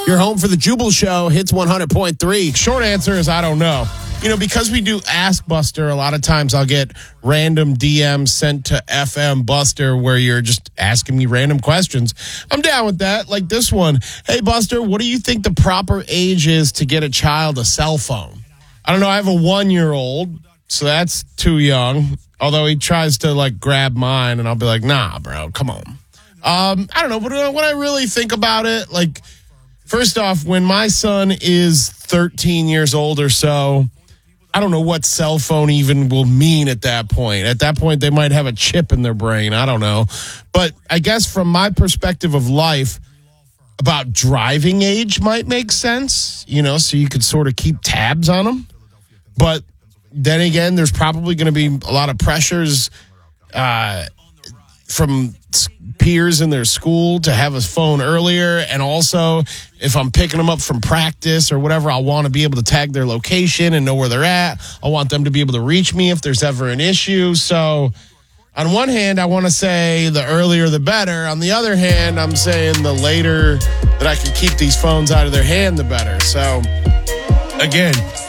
You're home for the Jubal Show, Hits 100.3. Short answer is I don't know. Because we do Ask Buster, a lot of times I'll get random DMs sent to FM Buster where you're just asking me random questions. I'm down with that. Like this one. Hey, Buster, what do you think the proper age is to get a child a cell phone? I don't know. I have a 1-year-old, so that's too young. Although he tries to, grab mine, and I'll be like, nah, bro, come on. I don't know. But when I really think about it, first off, when my son is 13 years old or so, I don't know what cell phone even will mean at that point. At that point, they might have a chip in their brain. I don't know. But I guess from my perspective of life, about driving age might make sense, so you could sort of keep tabs on them. But then again, there's probably going to be a lot of pressures from peers in their school to have a phone earlier. And also, if I'm picking them up from practice or whatever, I want to be able to tag their location and know where they're at. I want them to be able to reach me if there's ever an issue. So on one hand, I want to say the earlier the better. On the other hand, I'm saying the later that I can keep these phones out of their hand, the better. So again,